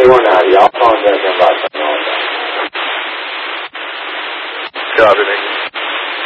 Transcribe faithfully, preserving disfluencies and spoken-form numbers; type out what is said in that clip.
doing that. I'll contact him about something like that. Copy,